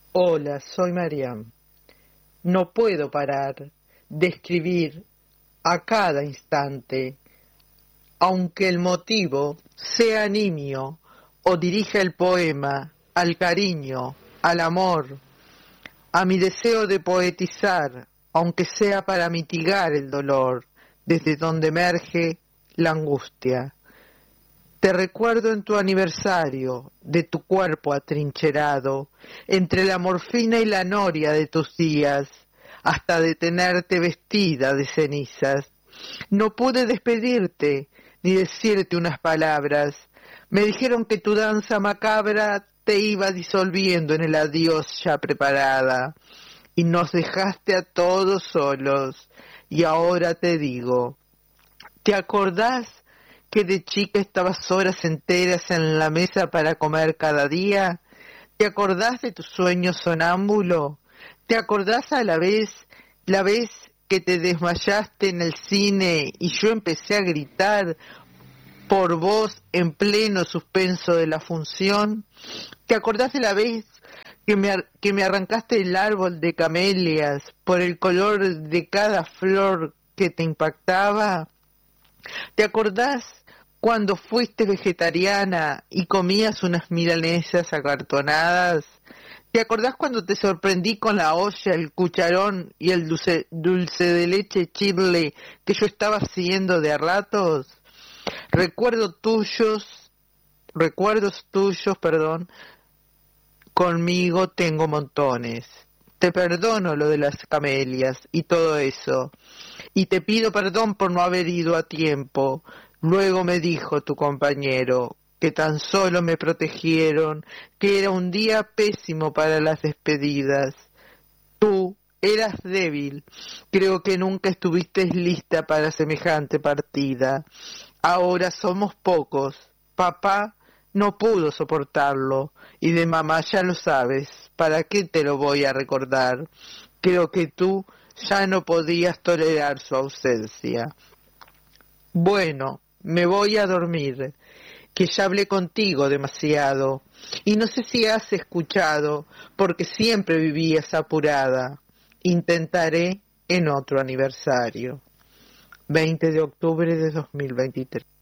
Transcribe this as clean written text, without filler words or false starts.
Hola, soy Mariam. No puedo parar de escribir a cada instante, aunque el motivo sea nimio o dirija el poema al cariño, al amor, a mi deseo de poetizar, aunque sea para mitigar el dolor, desde donde emerge la angustia. Te recuerdo en tu aniversario, de tu cuerpo atrincherado, entre la morfina y la noria de tus días, hasta de tenerte vestida de cenizas. No pude despedirte, ni decirte unas palabras. Me dijeron que tu danza macabra te iba disolviendo en el adiós ya preparada, y nos dejaste a todos solos. Y ahora te digo, ¿te acordás que de chica estabas horas enteras en la mesa para comer cada día? ¿Te acordás de tu sueño sonámbulo? ¿Te acordás a la vez que te desmayaste en el cine y yo empecé a gritar por vos en pleno suspenso de la función? ¿Te acordás de la vez que me arrancaste el árbol de camelias por el color de cada flor que te impactaba? ¿Te acordás cuando fuiste vegetariana y comías unas milanesas acartonadas? ¿Te acordás cuando te sorprendí con la olla, el cucharón y el dulce de leche chile que yo estaba haciendo de a ratos? Recuerdos tuyos, recuerdos tuyos, perdón, conmigo tengo montones. Te perdono lo de las camelias y todo eso. Y te pido perdón por no haber ido a tiempo. Luego me dijo tu compañero que tan solo me protegieron, que era un día pésimo para las despedidas. Tú eras débil, creo que nunca estuviste lista para semejante partida. Ahora somos pocos. Papá no pudo soportarlo, y de mamá ya lo sabes, ¿para qué te lo voy a recordar? Creo que tú ya no podías tolerar su ausencia. Bueno, me voy a dormir, que ya hablé contigo demasiado, y no sé si has escuchado, porque siempre vivías apurada. Intentaré en otro aniversario. 20 de octubre de 2023.